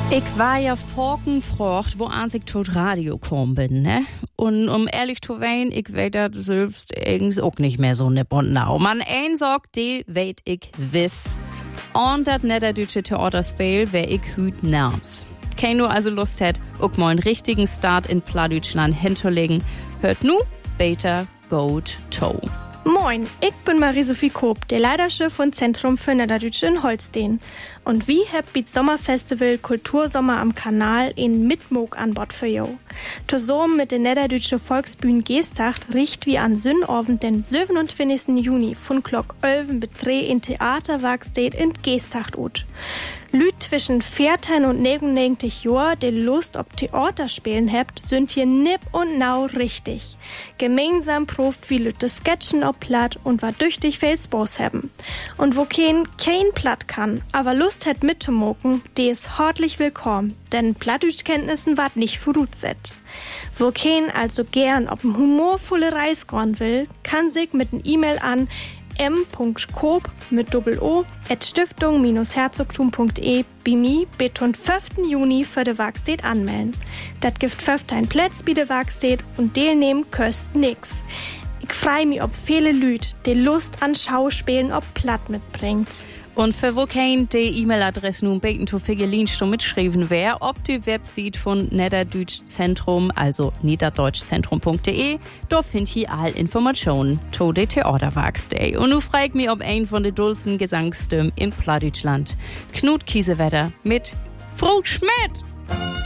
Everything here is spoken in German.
Ich war ja vorgefragt, wo ich tot Radio gekommen bin, ne? Und um ehrlich zu sein, ich weiß das selbst irgendwie auch nicht mehr so ne Bondnau. Man ein sagt, die weet ich wiss. Und das Niederdeutsche Theaterspiel wär ich hüt namens. Kein nur also Lust hat, auch mal einen richtigen Start in Plattdeutschland hinzulegen, hört nu Better Goat Toe. Moin, ich bin Marie-Sophie Koop, der Leiterchef von Zentrum für Niederdeutsche in Holstein. Und wie habt ihr Sommerfestival Kultursommer am Kanal in Mitmog an Bord für jo? Zusammen mit der Niederdeutsche Volksbühne Geesthacht riecht wie an Sünnabend den 27. Juni von Glock 11 bis 3 in Theaterwerkstatt in Geesthacht ut. Lüd zwischen 14 und 99 Jahr, die Lust ob Theaterspielen habt, sind hier nipp und nau richtig. Gemeinsam proft wie Lüd das Sketchen ob Platt und war tüchtig viel Spaß haben. Und wo kein Platt kann, aber Lust hat mitzumoken, die ist herzlich willkommen, denn Plattdeutschkenntnissen wart nicht vorutset. Wo kein also gern ob humorvolle Reis gorn will, kann sich mit n E-Mail an m.koop mit Doppel-O @stiftung-herzogtum.de bimi bitte 5. Juni für die Werkstatt anmelden. Das gibt 15 Plätze bei der Werkstatt und teilnehmen kostet nix. Ich freu mich ob viele Lüd, die Lust an Schauspielen ob Platt mitbringt. Und für wo kein die E-Mail-Adresse nun beten zu Figelinst mitschreiben wäre, ob die Website von Niederdeutsch Zentrum, also niederdeutschzentrum.de, da findet ihr all Informationen zu der Theaterwerkstatt. Und nu frag mich, ob ein von den dulsten Gesangsstimmen in Plattdeutschland, Knut Kiesewetter mit Frau Schmidt.